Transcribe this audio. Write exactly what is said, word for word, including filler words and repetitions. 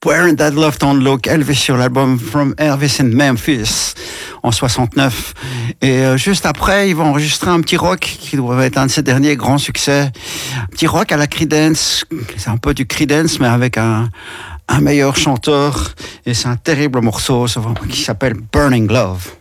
Where That Love Don't Look, Elvis sur l'album From Elvis in Memphis en soixante-neuf. Et euh, juste après, ils vont enregistrer un petit rock qui doit être un de ses derniers grands succès. Un petit rock à la Creedence. C'est un peu du Creedence, mais avec un, un meilleur chanteur. Et c'est un terrible morceau qui s'appelle Burning Love.